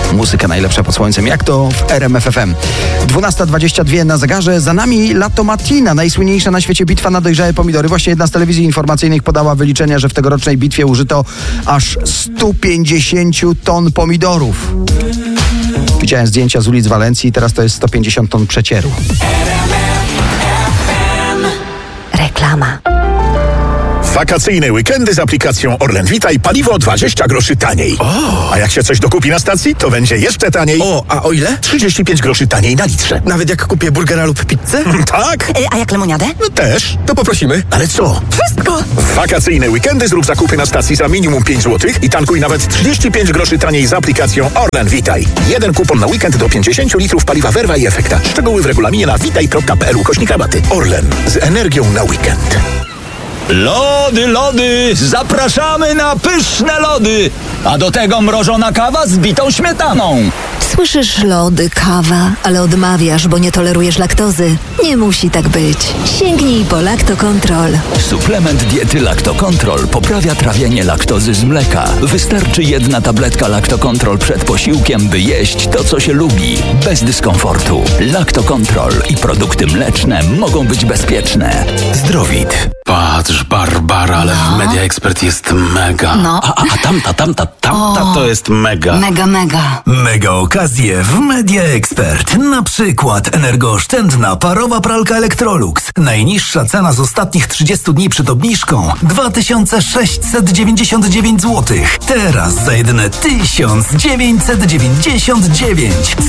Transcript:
Muzyka najlepsza pod słońcem, jak to w RMF FM. 12:22 na zegarze, za nami Lato Mattina, najsłynniejsza na świecie bitwa na dojrzałe pomidory. Właśnie jedna z telewizji informacyjnych podała wyliczenia, że w tegorocznej bitwie użyto aż 150 ton pomidorów. Widziałem zdjęcia z ulic Walencji i teraz to jest 150 ton przecieru. Reklama. Wakacyjne weekendy z aplikacją Orlen Witaj, paliwo 20 groszy taniej. A jak się coś dokupi na stacji, to będzie jeszcze taniej. A o ile? 35 groszy taniej na litrze. Nawet jak kupię burgera lub pizzę? Tak? A jak lemoniadę? No też. To poprosimy. Ale co? Wszystko! W wakacyjne weekendy zrób zakupy na stacji za minimum 5 zł i tankuj nawet 35 groszy taniej z aplikacją Orlen Witaj. Jeden kupon na weekend do 50 litrów paliwa Verva i Efekta. Szczegóły w regulaminie na witaj.pl/rabaty. Orlen. Z energią na weekend. Lody, zapraszamy na pyszne lody, a do tego mrożona kawa z bitą śmietaną. Słyszysz lody, kawa, ale odmawiasz, bo nie tolerujesz laktozy. Nie musi tak być. Sięgnij po Lactocontrol. Suplement diety Lactocontrol poprawia trawienie laktozy z mleka. Wystarczy jedna tabletka Lactocontrol przed posiłkiem, by jeść to, co się lubi, bez dyskomfortu. Lactocontrol i produkty mleczne mogą być bezpieczne. Zdrowit. Patrz, Barbara, ale w Media Expert jest mega. No. A tamta to jest mega. Mega. Mega okazje w Media Expert. Na przykład energooszczędna parowa pralka Electrolux. Najniższa cena z ostatnich 30 dni przed obniżką 2699 zł. Teraz za jedyne 1999.